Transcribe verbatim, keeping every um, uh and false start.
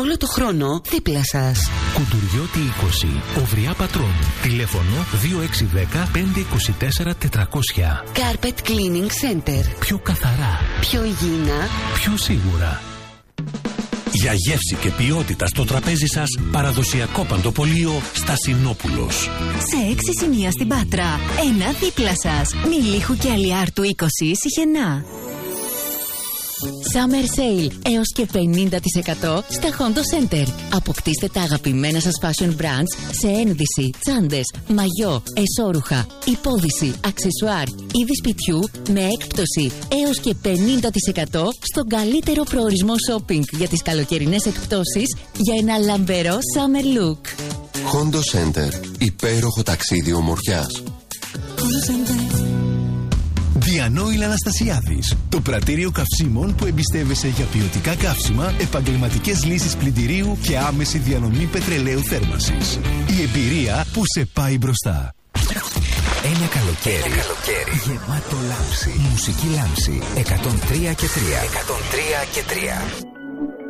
όλο το χρόνο δίπλα σας. Κουντουριώτη είκοσι, Οβριά Πατρών. Τηλέφωνο δύο έξι ένα μηδέν πέντε δύο τέσσερα τετρακόσια. Carpet Cleaning Center. Πιο καθαρά, πιο υγιεινά, πιο σίγουρα. Για γεύση και ποιότητα στο τραπέζι σας, παραδοσιακό παντοπολείο Στασινόπουλος. Σε έξι σημεία στην Πάτρα, ένα δίπλα σας. Μιλίχου και Αλιάρτου είκοσι, Σιχενά. Summer Sale έως και πενήντα τοις εκατό στα Hondo Center. Αποκτήστε τα αγαπημένα σας fashion brands σε ένδυση, τσάντες, μαγιό, εσώρουχα, υπόδυση, αξεσουάρ, είδη σπιτιού με έκπτωση έως και πενήντα τοις εκατό στον καλύτερο προορισμό shopping για τις καλοκαιρινές εκπτώσεις για ένα λαμπερό summer look. Hondo Center. Υπέροχο ταξίδι ομορφιάς. Διανόηλ Αναστασιάδης. Το πρατήριο καυσίμων που εμπιστεύεσαι για ποιοτικά καύσιμα, επαγγελματικές λύσεις πλυντηρίου και άμεση διανομή πετρελαίου θέρμανσης. Η εμπειρία που σε πάει μπροστά. Ένα καλοκαίρι, Ένα καλοκαίρι γεμάτο λάμψη. Μουσική λάμψη εκατόν τρία και τρία. εκατόν τρία και τρία.